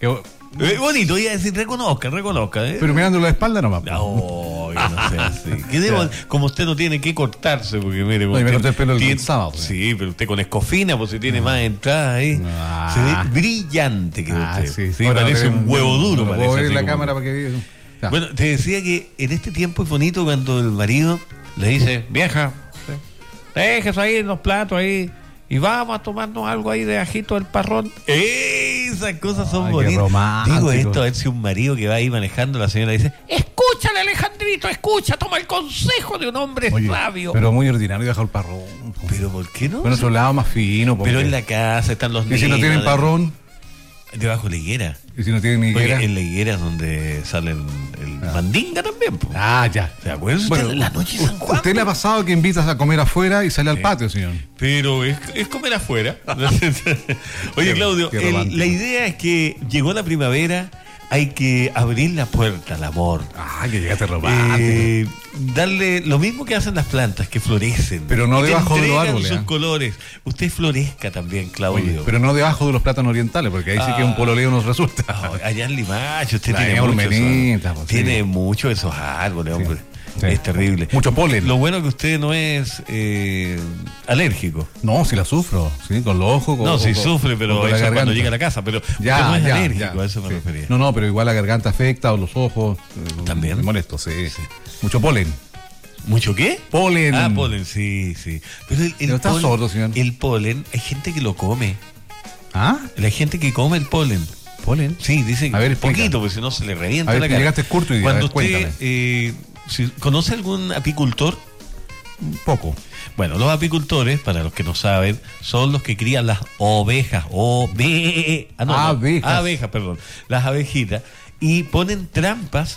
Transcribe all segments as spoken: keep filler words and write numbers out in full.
Qué bo- Eh, bonito, iba a decir, reconozca, reconozca. ¿eh? Pero mirando la espalda nomás. Oh, yo no sé así. ¿Qué debo- como usted no tiene que cortarse, porque mire, No, y me usted corté el pelo el tiene- sábado. Sí, pero usted con escofina, pues si tiene más entradas ahí. Ah. Se ve brillante que Ah, usted. sí, sí. Ahora Parece un huevo duro, Lo parece. puedo ver en así la como- cámara para que diga. Ya. Bueno, te decía que en este tiempo es bonito cuando el marido le dice, vieja, déjese ahí los platos ahí y vamos a tomarnos algo ahí de ajito del parrón. Esas cosas son Ay, qué bonitas. romántico. Digo esto, a ver si un marido que va ahí manejando, la señora dice, escúchale Alejandrito, escucha, toma el consejo de un hombre Oye, sabio. pero muy ordinario dejar el parrón. po. Pero ¿por qué no? Bueno, otro lado más fino. Pero porque- en la casa están los Y niños. si no tienen de- parrón, Debajo de la higuera. y si no tienen ni higuera. Oye, en la higuera es donde sale el, el Ah. mandinga también. po. Ah, ya. ¿Se acuerdan? Bueno, la noche de San Juan. ¿usted le ha pasado que invitas a comer afuera y sale al patio, señor? Pero es, es comer afuera. Oye, Qué- Claudio, qué el- romántico. la idea es que llegó la primavera, hay que abrir la puerta al amor. Ah, que llegaste romántico. Eh, darle lo mismo que hacen las plantas, que florecen. Pero no que te debajo de los entregan árboles, sus ¿eh? colores. Usted florezca también, Claudio. Oye, pero no debajo de los plátanos orientales, porque ahí sí que un Ah. pololeo nos resulta. Ah, allá en Limache usted La tiene Eva mucho Urmenita, esos- pues, sí. tiene mucho de esos árboles, hombre. sí. Es terrible. Mucho polen. Lo bueno que usted no es eh, alérgico. No, si la sufro, sí, con los ojos. Con, No, sí con- sufre, con pero la eso es cuando garganta. llega a la casa. Pero Ya, usted no es ya, alérgico, ya, a eso me sí. refería. No, no, pero igual la garganta afecta o los ojos. eh, También. Me molesto, sí. Mucho polen. ¿Mucho qué? Polen. Ah, polen, sí, sí. Pero el, el Pero está polen, sordo, señor. el polen, hay gente que lo come. ¿Ah? Hay gente que come el polen. Polen. Sí, dicen A ver, poquito, explica. porque si no se le revienta A ver, la que cara. llegaste curto y a Cuando ver, usted, cuéntame. eh, si- ¿conoce algún apicultor? Un poco. Bueno, los apicultores, para los que no saben, son los que crían las ovejas, ove, ah, no, no, Abejas. abejas, perdón, las abejitas, y ponen trampas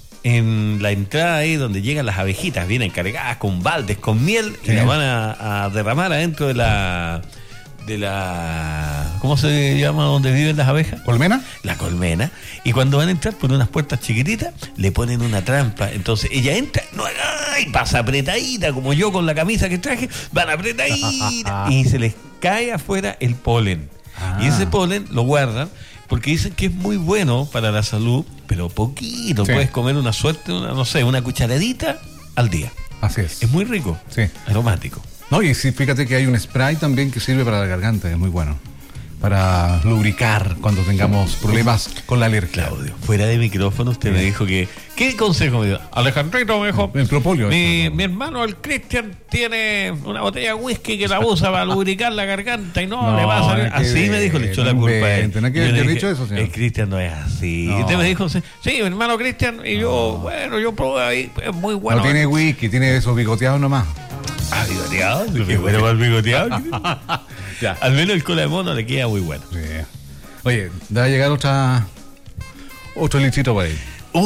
en la entrada ahí donde llegan las abejitas, vienen cargadas con baldes, con miel, Sí. y las van a, a derramar adentro de la, de la, ¿cómo se llama donde viven las abejas? ¿Colmena? La colmena, y cuando van a entrar por unas puertas chiquititas, le ponen una trampa. Entonces ella entra, no y pasa apretadita, como yo con la camisa que traje, van apretadita, y se les cae afuera el polen. Ah. Y ese polen lo guardan, porque dicen que es muy bueno para la salud, pero poquito, Sí. puedes comer una suerte, una, no sé, una cucharadita al día. Así es. Es muy rico, Sí. aromático. No, y sí, fíjate que hay un spray también que sirve para la garganta, es muy bueno. Para lubricar cuando tengamos problemas con la alergia. Claudio, fuera de micrófono usted me dijo que... ¿Qué consejo me dio? Alejandrito me dijo... El propóleo. Mi, eso, mi hermano el Cristian tiene una botella de whisky que la usa para lubricar la garganta y no, No, le va a salir. no hay que Así me dijo, le ver, echó la no culpa a él. inventen, no hay que Yo le haber dije, dicho eso, señor. El Cristian no es así. No. Y usted me dijo, sí, sí, mi hermano Cristian, y yo, bueno, yo probé ahí, es muy bueno. no tiene whisky, tiene esos bigoteados nomás. Ah, bigoteado, qué bueno para el bigoteado. Ya, al menos el cola de mono le queda muy bueno. Sí. Oye, va a llegar otra otro litrito por ahí.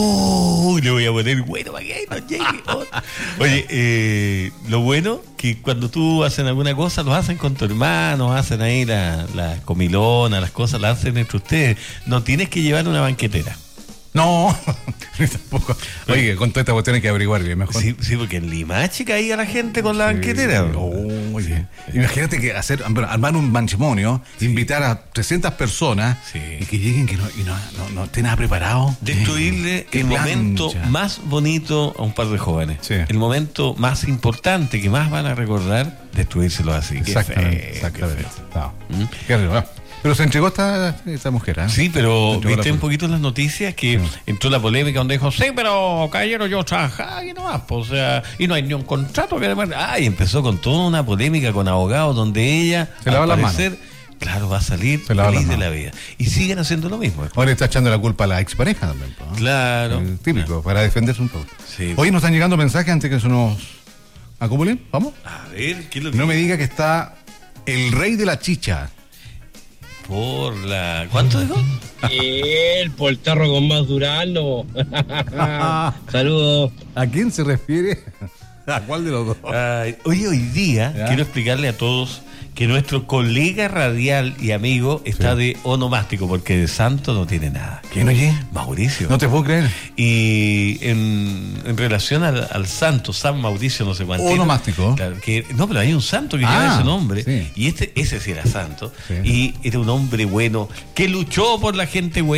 Uy, le voy a poner bueno para que ahí no llegue. Oye, eh, lo bueno que cuando tú haces alguna cosa, lo hacen con tu hermano, hacen ahí la, la comilona, las cosas las hacen entre ustedes. No tienes que llevar una banquetera. No, tampoco. Oye, con toda esta cuestión hay que averiguar bien mejor. Sí, sí, porque en Limache caía la gente con la banquetera. Oye, imagínate que hacer, armar un matrimonio, invitar a trescientas personas Sí. y que lleguen que no, y no, no, no esté nada preparado. Destruirle Qué el plancha. momento más bonito a un par de jóvenes. Sí. El momento más importante que más van a recordar, destruírselo así. Qué Exactamente, feo, exactamente. qué feo. No, ¿Mm? qué horrible. Pero se entregó esta, esta mujer, ¿eh? Sí, pero Se entregó viste la- un poquito en las noticias que Sí. entró la polémica donde dijo, sí, pero caballero, yo trabajaba y nomás, pues, o sea, y no hay ni un contrato que además. Ah, y empezó con toda una polémica con abogados donde ella, Se lava al las parecer, claro, va a salir Se lava feliz las de la manos. vida. Y siguen haciendo lo mismo. Ahora está echando la culpa a la expareja también. ¿no? Claro. Eh, típico, para defenderse un poco. Sí. Hoy nos están llegando mensajes antes que se nos acumulen. ¿Vamos? A ver, ¿qué es lo que No me diga que está el rey de la chicha. por la... ¿Cuánto dijo? El por el tarro con más durazno. Saludos. ¿A quién se refiere? ¿A cuál de los dos? Ay, oye, hoy día ¿Ya? quiero explicarle a todos que nuestro colega radial y amigo está Sí. de onomástico, porque de santo no tiene nada. ¿Quién, oye? Mauricio. No te puedo creer. Y en, en relación al, al santo, San Mauricio, no sé cuánto. Onomástico. Claro, que, no, pero hay un santo que Ah, lleva ese nombre. sí. Y este, ese sí era santo. Sí. Y era un hombre bueno que luchó por la gente buena.